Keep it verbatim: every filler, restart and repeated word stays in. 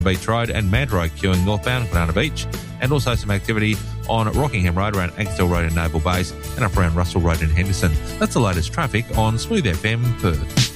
Beach Road and Mandurah queuing northbound Banana Beach, and also some activity on Rockingham Road around Ankersdale Road in Naval Base and up around Russell Road in Henderson. That's the latest traffic on Smooth F M Perth.